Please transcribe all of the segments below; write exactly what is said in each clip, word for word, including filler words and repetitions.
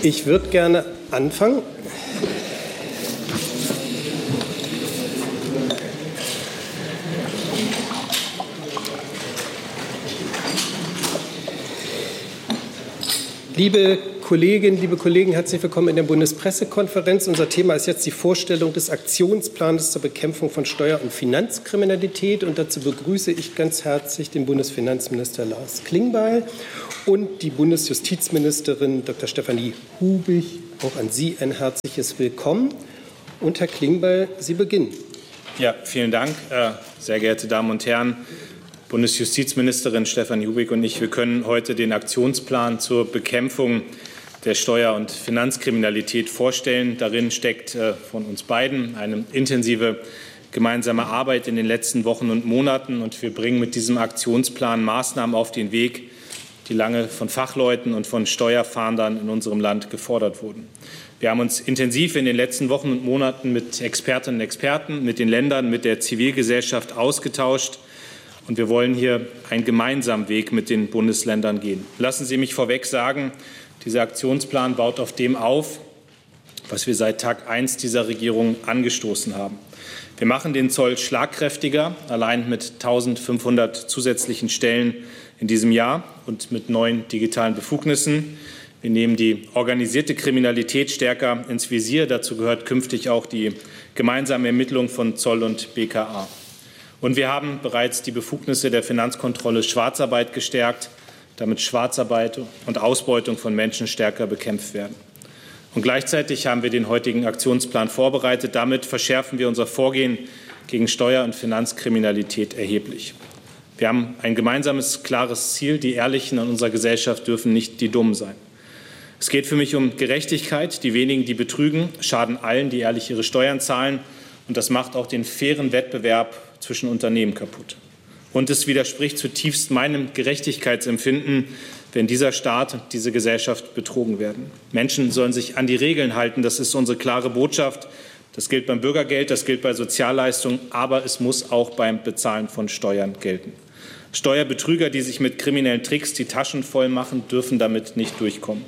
Ich würde gerne anfangen. Liebe Kolleginnen, liebe Kollegen, herzlich willkommen in der Bundespressekonferenz. Unser Thema ist jetzt die Vorstellung des Aktionsplans zur Bekämpfung von Steuer- und Finanzkriminalität. Und dazu begrüße ich ganz herzlich den Bundesfinanzminister Lars Klingbeil und die Bundesjustizministerin Doktor Stefanie Hubig. Auch an Sie ein herzliches Willkommen. Und Herr Klingbeil, Sie beginnen. Ja, vielen Dank, sehr geehrte Damen und Herren. Bundesjustizministerin Stefanie Hubig und ich, wir können heute den Aktionsplan zur Bekämpfung der Steuer- und Finanzkriminalität vorstellen. Darin steckt von uns beiden eine intensive gemeinsame Arbeit in den letzten Wochen und Monaten. Und wir bringen mit diesem Aktionsplan Maßnahmen auf den Weg, die lange von Fachleuten und von Steuerfahndern in unserem Land gefordert wurden. Wir haben uns intensiv in den letzten Wochen und Monaten mit Expertinnen und Experten, mit den Ländern, mit der Zivilgesellschaft ausgetauscht. Und wir wollen hier einen gemeinsamen Weg mit den Bundesländern gehen. Lassen Sie mich vorweg sagen, dieser Aktionsplan baut auf dem auf, was wir seit Tag eins dieser Regierung angestoßen haben. Wir machen den Zoll schlagkräftiger, allein mit eintausendfünfhundert zusätzlichen Stellen in diesem Jahr und mit neuen digitalen Befugnissen. Wir nehmen die organisierte Kriminalität stärker ins Visier. Dazu gehört künftig auch die gemeinsame Ermittlung von Zoll und B K A. Und wir haben bereits die Befugnisse der Finanzkontrolle Schwarzarbeit gestärkt, damit Schwarzarbeit und Ausbeutung von Menschen stärker bekämpft werden. Und gleichzeitig haben wir den heutigen Aktionsplan vorbereitet. Damit verschärfen wir unser Vorgehen gegen Steuer- und Finanzkriminalität erheblich. Wir haben ein gemeinsames, klares Ziel. Die Ehrlichen in unserer Gesellschaft dürfen nicht die Dummen sein. Es geht für mich um Gerechtigkeit. Die wenigen, die betrügen, schaden allen, die ehrlich ihre Steuern zahlen. Und das macht auch den fairen Wettbewerb zwischen Unternehmen kaputt. Und es widerspricht zutiefst meinem Gerechtigkeitsempfinden, wenn dieser Staat und diese Gesellschaft betrogen werden. Menschen sollen sich an die Regeln halten. Das ist unsere klare Botschaft. Das gilt beim Bürgergeld, das gilt bei Sozialleistungen, aber es muss auch beim Bezahlen von Steuern gelten. Steuerbetrüger, die sich mit kriminellen Tricks die Taschen voll machen, dürfen damit nicht durchkommen.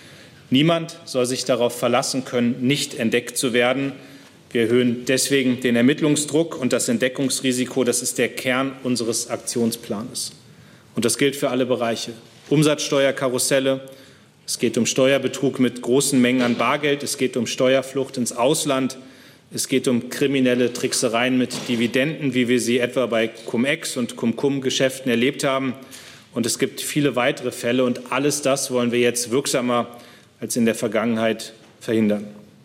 Niemand soll sich darauf verlassen können, nicht entdeckt zu werden. Wir erhöhen deswegen den Ermittlungsdruck und das Entdeckungsrisiko. Das ist der Kern unseres Aktionsplans. Und das gilt für alle Bereiche. Umsatzsteuerkarusselle, es geht um Steuerbetrug mit großen Mengen an Bargeld, es geht um Steuerflucht ins Ausland, es geht um kriminelle Tricksereien mit Dividenden, wie wir sie etwa bei Cum-Ex und Cum-Cum-Geschäften erlebt haben. Und es gibt viele weitere Fälle. Und alles das wollen wir jetzt wirksamer als in der Vergangenheit verhindern.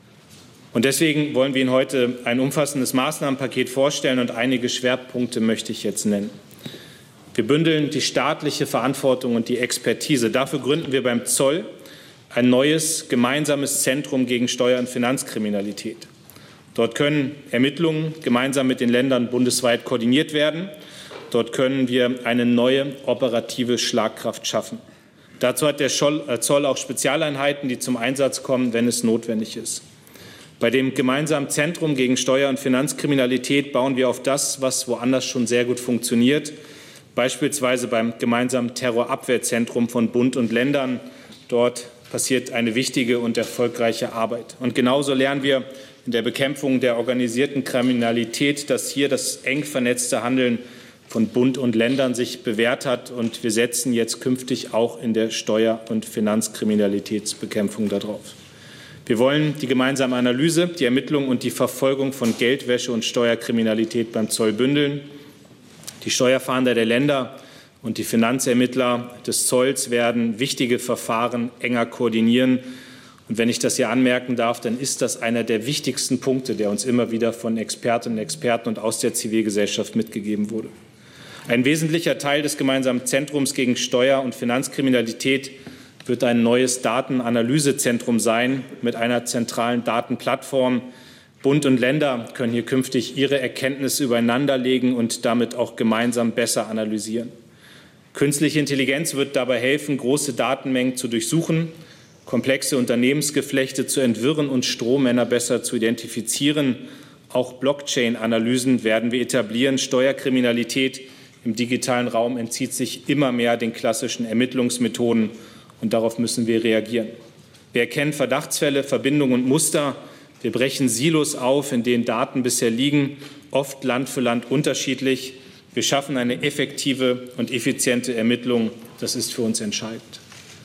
Und deswegen wollen wir Ihnen heute ein umfassendes Maßnahmenpaket vorstellen und einige Schwerpunkte möchte ich jetzt nennen. Wir bündeln die staatliche Verantwortung und die Expertise. Dafür gründen wir beim Zoll ein neues gemeinsames Zentrum gegen Steuer- und Finanzkriminalität. Dort können Ermittlungen gemeinsam mit den Ländern bundesweit koordiniert werden. Dort können wir eine neue operative Schlagkraft schaffen. Dazu hat der Zoll auch Spezialeinheiten, die zum Einsatz kommen, wenn es notwendig ist. Bei dem gemeinsamen Zentrum gegen Steuer- und Finanzkriminalität bauen wir auf das, was woanders schon sehr gut funktioniert, beispielsweise beim gemeinsamen Terrorabwehrzentrum von Bund und Ländern. Dort passiert eine wichtige und erfolgreiche Arbeit. Und genauso lernen wir in der Bekämpfung der organisierten Kriminalität, dass hier das eng vernetzte Handeln von Bund und Ländern sich bewährt hat. Und wir setzen jetzt künftig auch in der Steuer- und Finanzkriminalitätsbekämpfung darauf. Wir wollen die gemeinsame Analyse, die Ermittlung und die Verfolgung von Geldwäsche und Steuerkriminalität beim Zoll bündeln. Die Steuerfahnder der Länder und die Finanzermittler des Zolls werden wichtige Verfahren enger koordinieren. Und wenn ich das hier anmerken darf, dann ist das einer der wichtigsten Punkte, der uns immer wieder von Expertinnen und Experten und aus der Zivilgesellschaft mitgegeben wurde. Ein wesentlicher Teil des gemeinsamen Zentrums gegen Steuer- und Finanzkriminalität wird ein neues Datenanalysezentrum sein mit einer zentralen Datenplattform. Bund und Länder können hier künftig ihre Erkenntnisse übereinanderlegen und damit auch gemeinsam besser analysieren. Künstliche Intelligenz wird dabei helfen, große Datenmengen zu durchsuchen, komplexe Unternehmensgeflechte zu entwirren und Strohmänner besser zu identifizieren. Auch Blockchain-Analysen werden wir etablieren. Steuerkriminalität im digitalen Raum entzieht sich immer mehr den klassischen Ermittlungsmethoden, und darauf müssen wir reagieren. Wir erkennen Verdachtsfälle, Verbindungen und Muster. Wir brechen Silos auf, in denen Daten bisher liegen, oft Land für Land unterschiedlich. Wir schaffen eine effektive und effiziente Ermittlung. Das ist für uns entscheidend.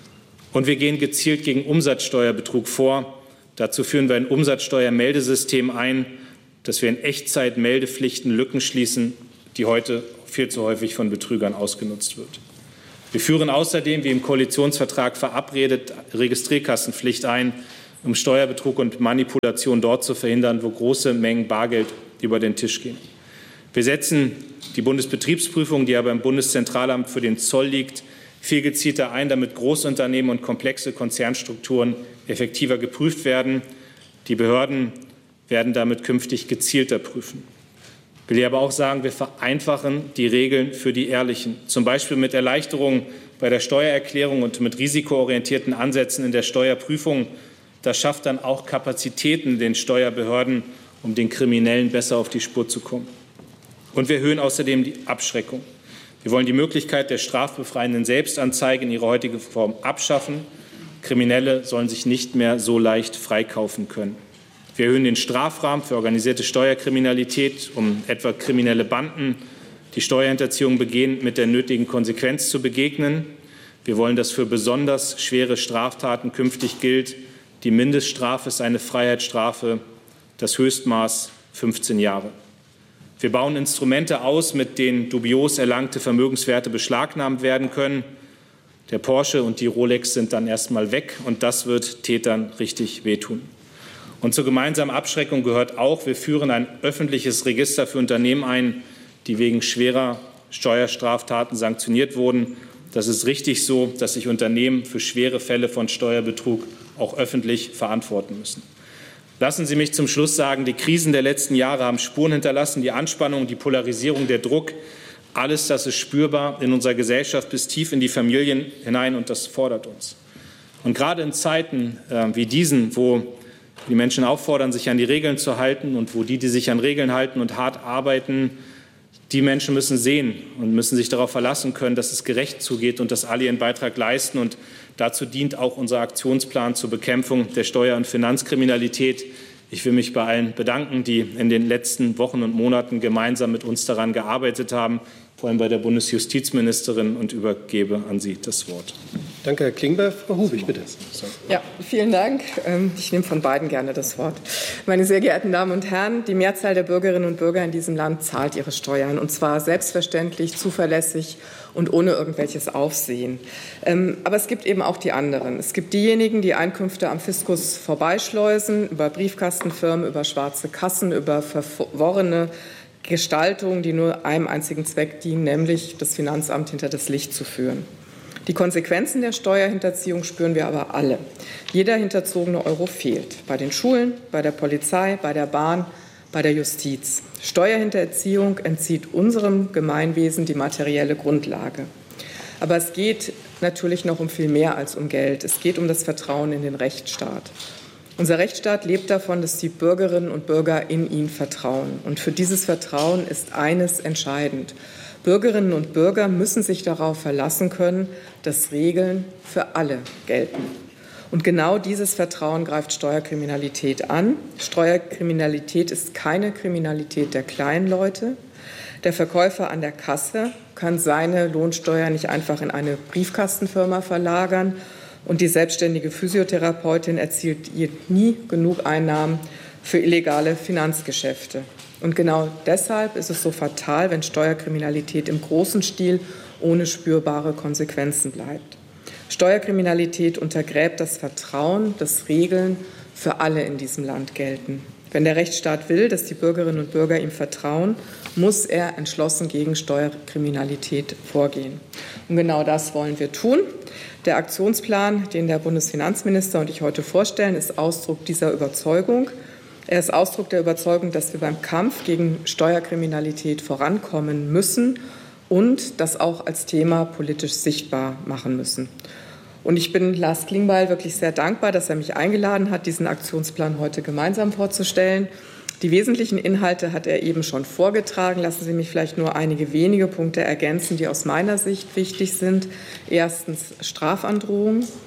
Und wir gehen gezielt gegen Umsatzsteuerbetrug vor. Dazu führen wir ein Umsatzsteuermeldesystem ein, dass wir in Echtzeit Meldepflichten Lücken schließen, die heute viel zu häufig von Betrügern ausgenutzt wird. Wir führen außerdem, wie im Koalitionsvertrag verabredet, Registrierkassenpflicht ein, um Steuerbetrug und Manipulation dort zu verhindern, wo große Mengen Bargeld über den Tisch gehen. Wir setzen die Bundesbetriebsprüfung, die aber im Bundeszentralamt für den Zoll liegt, viel gezielter ein, damit Großunternehmen und komplexe Konzernstrukturen effektiver geprüft werden. Die Behörden werden damit künftig gezielter prüfen. Ich will aber auch sagen, wir vereinfachen die Regeln für die Ehrlichen, zum Beispiel mit Erleichterungen bei der Steuererklärung und mit risikoorientierten Ansätzen in der Steuerprüfung. Das schafft dann auch Kapazitäten den Steuerbehörden, um den Kriminellen besser auf die Spur zu kommen. Und wir erhöhen außerdem die Abschreckung. Wir wollen die Möglichkeit der strafbefreienden Selbstanzeige in ihrer heutigen Form abschaffen. Kriminelle sollen sich nicht mehr so leicht freikaufen können. Wir erhöhen den Strafrahmen für organisierte Steuerkriminalität, um etwa kriminelle Banden, die Steuerhinterziehung begehen, mit der nötigen Konsequenz zu begegnen. Wir wollen, dass für besonders schwere Straftaten künftig gilt, die Mindeststrafe ist eine Freiheitsstrafe, das Höchstmaß fünfzehn Jahre. Wir bauen Instrumente aus, mit denen dubios erlangte Vermögenswerte beschlagnahmt werden können. Der Porsche und die Rolex sind dann erst mal weg, und das wird Tätern richtig wehtun. Und zur gemeinsamen Abschreckung gehört auch, wir führen ein öffentliches Register für Unternehmen ein, die wegen schwerer Steuerstraftaten sanktioniert wurden. Das ist richtig so, dass sich Unternehmen für schwere Fälle von Steuerbetrug auch öffentlich verantworten müssen. Lassen Sie mich zum Schluss sagen, die Krisen der letzten Jahre haben Spuren hinterlassen, die Anspannung, die Polarisierung, der Druck. Alles das ist spürbar in unserer Gesellschaft bis tief in die Familien hinein, und das fordert uns. Und gerade in Zeiten äh, wie diesen, wo die Menschen auffordern, sich an die Regeln zu halten, und wo die, die sich an Regeln halten und hart arbeiten, die Menschen müssen sehen und müssen sich darauf verlassen können, dass es gerecht zugeht und dass alle ihren Beitrag leisten. Und dazu dient auch unser Aktionsplan zur Bekämpfung der Steuer- und Finanzkriminalität. Ich will mich bei allen bedanken, die in den letzten Wochen und Monaten gemeinsam mit uns daran gearbeitet haben, vor allem bei der Bundesjustizministerin, und übergebe an Sie das Wort. Danke, Herr Klingbeil. Frau Hubig, bitte. Ja, vielen Dank. Ich nehme von beiden gerne das Wort. Meine sehr geehrten Damen und Herren, die Mehrzahl der Bürgerinnen und Bürger in diesem Land zahlt ihre Steuern, und zwar selbstverständlich, zuverlässig und ohne irgendwelches Aufsehen. Aber es gibt eben auch die anderen. Es gibt diejenigen, die Einkünfte am Fiskus vorbeischleusen, über Briefkastenfirmen, über schwarze Kassen, über verworrene Gestaltungen, die nur einem einzigen Zweck dienen, nämlich das Finanzamt hinter das Licht zu führen. Die Konsequenzen der Steuerhinterziehung spüren wir aber alle. Jeder hinterzogene Euro fehlt. Bei den Schulen, bei der Polizei, bei der Bahn, bei der Justiz. Steuerhinterziehung entzieht unserem Gemeinwesen die materielle Grundlage. Aber es geht natürlich noch um viel mehr als um Geld. Es geht um das Vertrauen in den Rechtsstaat. Unser Rechtsstaat lebt davon, dass die Bürgerinnen und Bürger in ihn vertrauen. Und für dieses Vertrauen ist eines entscheidend. Bürgerinnen und Bürger müssen sich darauf verlassen können, dass Regeln für alle gelten. Und genau dieses Vertrauen greift Steuerkriminalität an. Steuerkriminalität ist keine Kriminalität der kleinen Leute. Der Verkäufer an der Kasse kann seine Lohnsteuer nicht einfach in eine Briefkastenfirma verlagern, und die selbstständige Physiotherapeutin erzielt nie genug Einnahmen für illegale Finanzgeschäfte. Und genau deshalb ist es so fatal, wenn Steuerkriminalität im großen Stil ohne spürbare Konsequenzen bleibt. Steuerkriminalität untergräbt das Vertrauen, dass Regeln für alle in diesem Land gelten. Wenn der Rechtsstaat will, dass die Bürgerinnen und Bürger ihm vertrauen, muss er entschlossen gegen Steuerkriminalität vorgehen. Und genau das wollen wir tun. Der Aktionsplan, den der Bundesfinanzminister und ich heute vorstellen, ist Ausdruck dieser Überzeugung. Er ist Ausdruck der Überzeugung, dass wir beim Kampf gegen Steuerkriminalität vorankommen müssen und das auch als Thema politisch sichtbar machen müssen. Und ich bin Lars Klingbeil wirklich sehr dankbar, dass er mich eingeladen hat, diesen Aktionsplan heute gemeinsam vorzustellen. Die wesentlichen Inhalte hat er eben schon vorgetragen. Lassen Sie mich vielleicht nur einige wenige Punkte ergänzen, die aus meiner Sicht wichtig sind. Erstens Strafandrohung.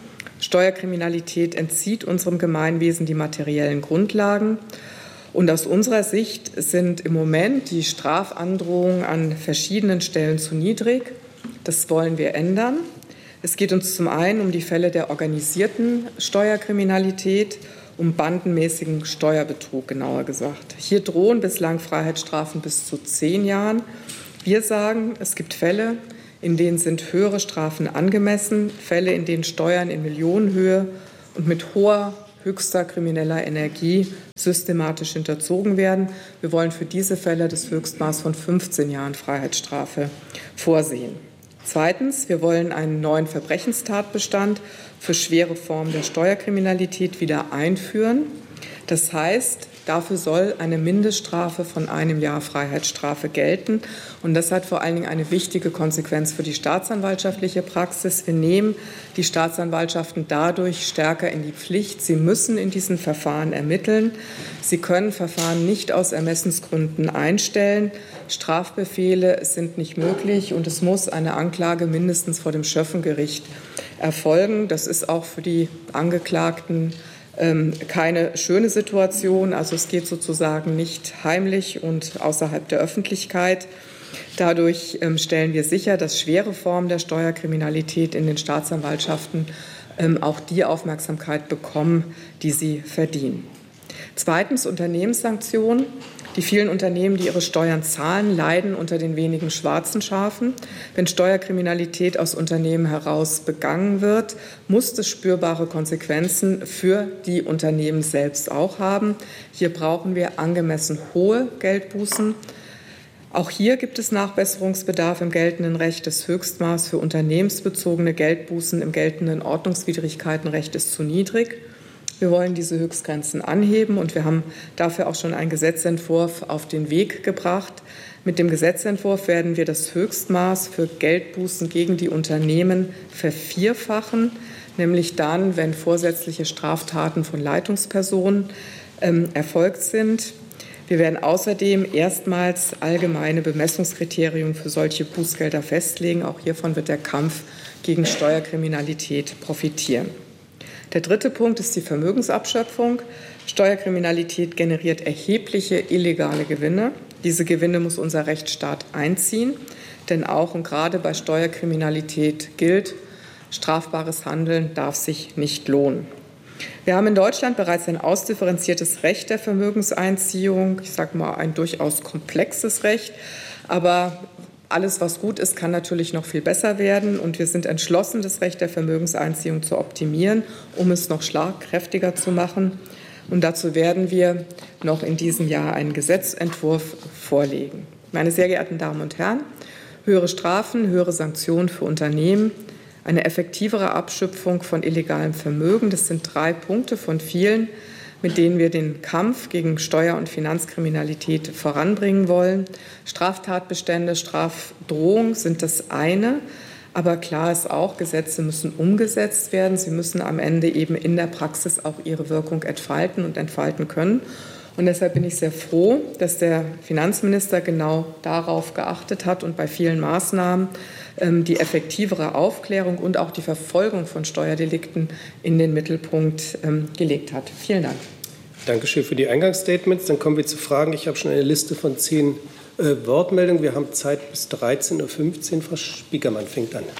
Steuerkriminalität entzieht unserem Gemeinwesen die materiellen Grundlagen. Und aus unserer Sicht sind im Moment die Strafandrohungen an verschiedenen Stellen zu niedrig. Das wollen wir ändern. Es geht uns zum einen um die Fälle der organisierten Steuerkriminalität, um bandenmäßigen Steuerbetrug, genauer gesagt. Hier drohen bislang Freiheitsstrafen bis zu zehn Jahren. Wir sagen, es gibt Fälle, in denen sind höhere Strafen angemessen, Fälle, in denen Steuern in Millionenhöhe und mit hoher, höchster krimineller Energie systematisch hinterzogen werden. Wir wollen für diese Fälle das Höchstmaß von fünfzehn Jahren Freiheitsstrafe vorsehen. Zweitens, wir wollen einen neuen Verbrechenstatbestand für schwere Formen der Steuerkriminalität wieder einführen. Das heißt, dafür soll eine Mindeststrafe von einem Jahr Freiheitsstrafe gelten. Und das hat vor allen Dingen eine wichtige Konsequenz für die staatsanwaltschaftliche Praxis. Wir nehmen die Staatsanwaltschaften dadurch stärker in die Pflicht. Sie müssen in diesen Verfahren ermitteln. Sie können Verfahren nicht aus Ermessensgründen einstellen. Strafbefehle sind nicht möglich und es muss eine Anklage mindestens vor dem Schöffengericht erfolgen. Das ist auch für die Angeklagten ähm, keine schöne Situation. Also es geht sozusagen nicht heimlich und außerhalb der Öffentlichkeit. Dadurch ähm, stellen wir sicher, dass schwere Formen der Steuerkriminalität in den Staatsanwaltschaften ähm, auch die Aufmerksamkeit bekommen, die sie verdienen. Zweitens Unternehmenssanktionen. Die vielen Unternehmen, die ihre Steuern zahlen, leiden unter den wenigen schwarzen Schafen. Wenn Steuerkriminalität aus Unternehmen heraus begangen wird, muss es spürbare Konsequenzen für die Unternehmen selbst auch haben. Hier brauchen wir angemessen hohe Geldbußen. Auch hier gibt es Nachbesserungsbedarf im geltenden Recht. Das Höchstmaß für unternehmensbezogene Geldbußen im geltenden Ordnungswidrigkeitenrecht ist zu niedrig. Wir wollen diese Höchstgrenzen anheben und wir haben dafür auch schon einen Gesetzentwurf auf den Weg gebracht. Mit dem Gesetzentwurf werden wir das Höchstmaß für Geldbußen gegen die Unternehmen vervierfachen, nämlich dann, wenn vorsätzliche Straftaten von Leitungspersonen ähm, erfolgt sind. Wir werden außerdem erstmals allgemeine Bemessungskriterien für solche Bußgelder festlegen. Auch hiervon wird der Kampf gegen Steuerkriminalität profitieren. Der dritte Punkt ist die Vermögensabschöpfung. Steuerkriminalität generiert erhebliche illegale Gewinne. Diese Gewinne muss unser Rechtsstaat einziehen, denn auch und gerade bei Steuerkriminalität gilt, strafbares Handeln darf sich nicht lohnen. Wir haben in Deutschland bereits ein ausdifferenziertes Recht der Vermögenseinziehung, ich sage mal ein durchaus komplexes Recht, aber alles, was gut ist, kann natürlich noch viel besser werden. Und wir sind entschlossen, das Recht der Vermögenseinziehung zu optimieren, um es noch schlagkräftiger zu machen. Und dazu werden wir noch in diesem Jahr einen Gesetzentwurf vorlegen. Meine sehr geehrten Damen und Herren, höhere Strafen, höhere Sanktionen für Unternehmen, eine effektivere Abschöpfung von illegalem Vermögen, das sind drei Punkte von vielen, mit denen wir den Kampf gegen Steuer- und Finanzkriminalität voranbringen wollen. Straftatbestände, Strafdrohung sind das eine. Aber klar ist auch, Gesetze müssen umgesetzt werden. Sie müssen am Ende eben in der Praxis auch ihre Wirkung entfalten und entfalten können. Und deshalb bin ich sehr froh, dass der Finanzminister genau darauf geachtet hat und bei vielen Maßnahmen ähm, die effektivere Aufklärung und auch die Verfolgung von Steuerdelikten in den Mittelpunkt ähm, gelegt hat. Vielen Dank. Dankeschön für die Eingangsstatements. Dann kommen wir zu Fragen. Ich habe schon eine Liste von zehn äh, Wortmeldungen. Wir haben Zeit bis dreizehn Uhr fünfzehn. Frau Spiekermann fängt an.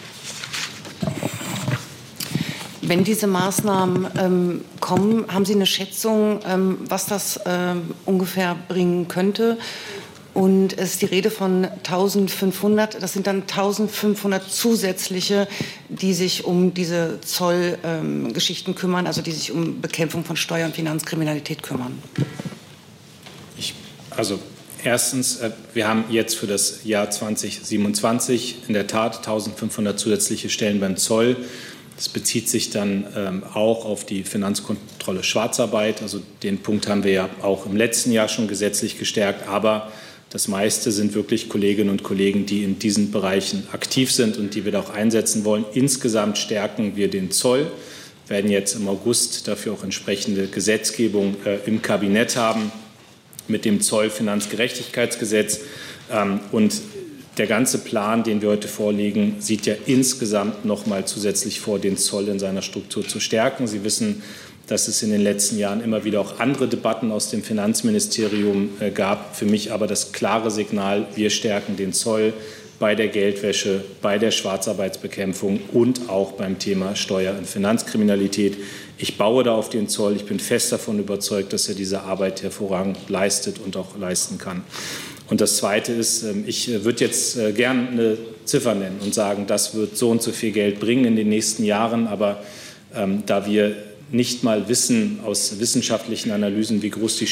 Wenn diese Maßnahmen ähm, kommen, haben Sie eine Schätzung, ähm, was das ähm, ungefähr bringen könnte? Und es ist die Rede von eintausendfünfhundert. Das sind dann eintausendfünfhundert zusätzliche, die sich um diese Zollgeschichten ähm, kümmern, also die sich um Bekämpfung von Steuer- und Finanzkriminalität kümmern. Ich, also erstens, äh, wir haben jetzt für das Jahr zweitausendsiebenundzwanzig in der Tat eintausendfünfhundert zusätzliche Stellen beim Zoll. Das bezieht sich dann ähm, auch auf die Finanzkontrolle Schwarzarbeit. Also den Punkt haben wir ja auch im letzten Jahr schon gesetzlich gestärkt. Aber das meiste sind wirklich Kolleginnen und Kollegen, die in diesen Bereichen aktiv sind und die wir da auch einsetzen wollen. Insgesamt stärken wir den Zoll, werden jetzt im August dafür auch entsprechende Gesetzgebung äh, im Kabinett haben mit dem Zollfinanzgerechtigkeitsgesetz. Ähm, und Der ganze Plan, den wir heute vorlegen, sieht ja insgesamt noch mal zusätzlich vor, den Zoll in seiner Struktur zu stärken. Sie wissen, dass es in den letzten Jahren immer wieder auch andere Debatten aus dem Finanzministerium äh, gab. Für mich aber das klare Signal, wir stärken den Zoll bei der Geldwäsche, bei der Schwarzarbeitsbekämpfung und auch beim Thema Steuer- und Finanzkriminalität. Ich baue da auf den Zoll. Ich bin fest davon überzeugt, dass er diese Arbeit hervorragend leistet und auch leisten kann. Und das Zweite ist, ich würde jetzt gern eine Ziffer nennen und sagen, das wird so und so viel Geld bringen in den nächsten Jahren. Aber ähm, da wir nicht mal wissen aus wissenschaftlichen Analysen, wie groß die